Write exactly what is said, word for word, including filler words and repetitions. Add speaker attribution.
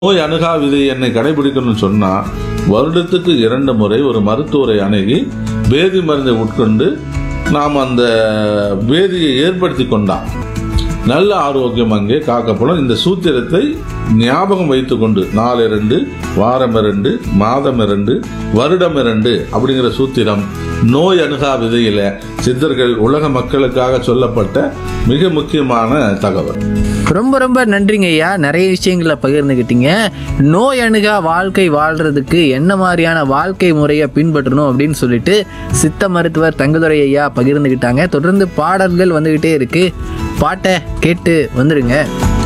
Speaker 1: நோய் அணுகா விதை என்னை கடைபிடிக்கணும்னு சொன்னா வருடத்துக்கு இரண்டு முறை ஒரு மருத்துவரை அணுகி வேதி மருந்தை உட்கொண்டு நாம் அந்த வேதியை ஏற்படுத்தி கொண்டான் நல்ல ஆரோக்கியம் அங்கே காக்கப்படும். இந்த சூத்திரத்தை ஞாபகம் வைத்துக் கொண்டு நாள் இரண்டு, வாரம் இரண்டு, மாதம் இரண்டு, வருடம் இரண்டு அப்படிங்கிற சூத்திரம் நோய் அணுகா விதையில சித்தர்கள் உலக மக்களுக்காக சொல்லப்பட்ட மிக முக்கியமான தகவல்.
Speaker 2: ரொம்ப ரொம்ப நன்றிங்க ஐயா. நிறைய விஷயங்களை பகிர்ந்துக்கிட்டீங்க. நோய் அணுகா வாழ்க்கை வாழ்றதுக்கு என்ன மாதிரியான வாழ்க்கை முறையை பின்பற்றணும் அப்படின்னு சொல்லிட்டு சித்த மருத்துவர் தங்கதுரை ஐயா பகிர்ந்துக்கிட்டாங்க. தொடர்ந்து பாடல்கள் வந்துகிட்டே இருக்கு, பாட்டை கேட்டு வந்துருங்க.